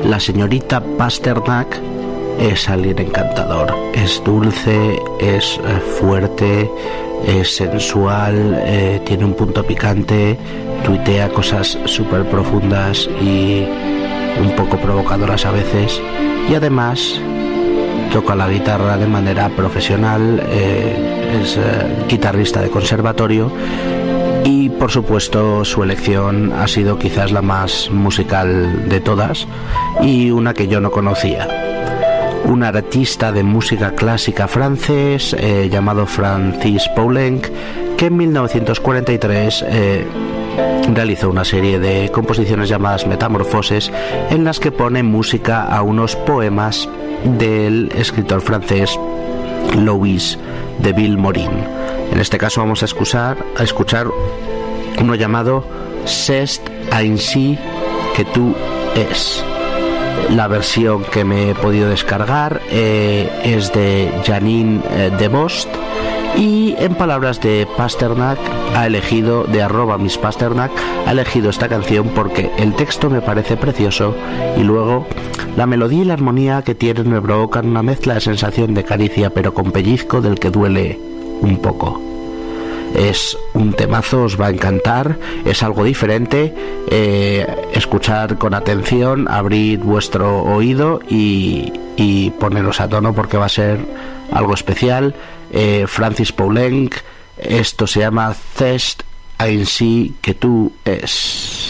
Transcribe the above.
La señorita Pasternak es alguien encantador, es dulce, es fuerte, es sensual, tiene un punto picante, tuitea cosas súper profundas y un poco provocadoras a veces, y además toca la guitarra de manera profesional, es guitarrista de conservatorio, y por supuesto su elección ha sido quizás la más musical de todas y una que yo no conocía. Un artista de música clásica francés llamado Francis Poulenc, que en 1943 realizó una serie de composiciones llamadas Metamorfoses, en las que pone música a unos poemas del escritor francés Louis de Villemorin. En este caso vamos a escuchar uno llamado C'est ainsi que tu es. La versión que me he podido descargar es de Janine Debost, y en palabras de Pasternak de @MissPasternak, ha elegido esta canción porque el texto me parece precioso y luego la melodía y la armonía que tienen me provocan una mezcla de sensación de caricia pero con pellizco del que duele un poco. Es un temazo, os va a encantar, es algo diferente, escuchar con atención, abrid vuestro oído y poneros a tono porque va a ser algo especial. Francis Poulenc, esto se llama C'est ainsi que tu es.